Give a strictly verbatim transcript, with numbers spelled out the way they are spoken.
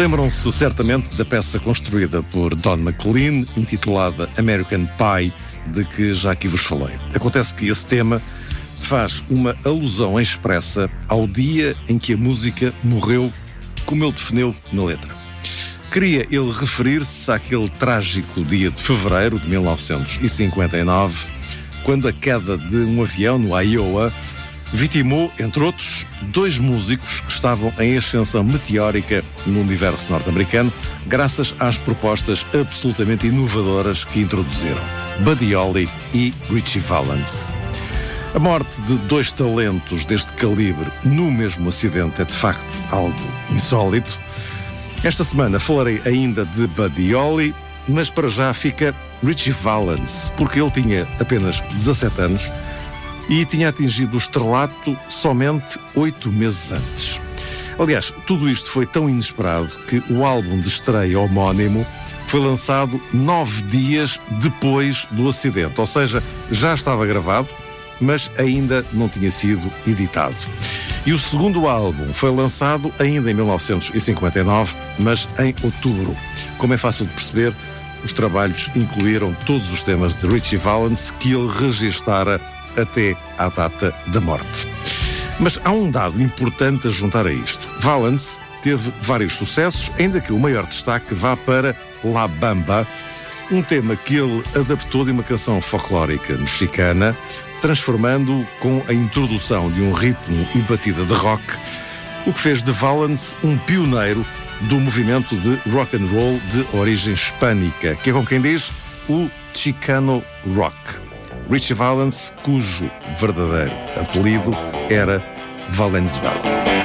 Lembram-se certamente da peça construída por Don McLean, intitulada American Pie, de que já aqui vos falei. Acontece que esse tema faz uma alusão expressa ao dia em que a música morreu, como ele definiu na letra. Queria ele referir-se àquele trágico dia de fevereiro de mil novecentos e cinquenta e nove, quando a queda de um avião no Iowa vitimou, entre outros, dois músicos que estavam em ascensão meteórica no universo norte-americano, graças às propostas absolutamente inovadoras que introduziram: Buddy Holly e Ritchie Valens. A morte de dois talentos deste calibre no mesmo acidente é, de facto, algo insólito. Esta semana falarei ainda de Buddy Holly, mas para já fica Ritchie Valens, porque ele tinha apenas dezassete anos e tinha atingido o estrelato somente oito meses antes. Aliás, tudo isto foi tão inesperado que o álbum de estreia homónimo foi lançado nove dias depois do acidente, ou seja, já estava gravado, mas ainda não tinha sido editado. E o segundo álbum foi lançado ainda em mil novecentos e cinquenta e nove, mas em outubro. Como é fácil de perceber, os trabalhos incluíram todos os temas de Ritchie Valens que ele registara até à data da morte. Mas há um dado importante a juntar a isto. Valens teve vários sucessos, ainda que o maior destaque vá para La Bamba, um tema que ele adaptou de uma canção folclórica mexicana, transformando-o com a introdução de um ritmo e batida de rock, o que fez de Valens um pioneiro do movimento de rock and roll de origem hispânica, que é, como quem diz, o Chicano Rock. Ritchie Valens, cujo verdadeiro apelido era Valenzuela.